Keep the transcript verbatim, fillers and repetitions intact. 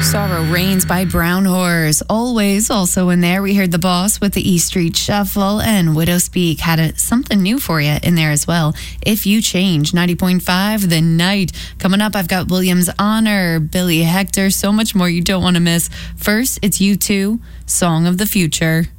Sorrow Reigns by Brown Horse. Always also in there, we heard The Boss with the E Street Shuffle, and Widow Speak had a, something new for you in there as well. If You Change, ninety point five The Night. Coming up, I've got Williams Honor, Billy Hector, so much more you don't want to miss. First, it's U two, Song of the Future.